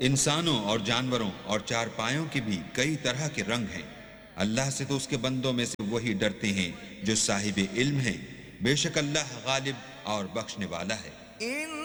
इंसानों और जानवरों और चारपायों के भी कई तरह के रंग हैं। अल्लाह से तो उसके बंदों में से वही डरते हैं जो साहिब इल्म हैं। बेशक अल्लाह गालिब और बख्शने वाला है।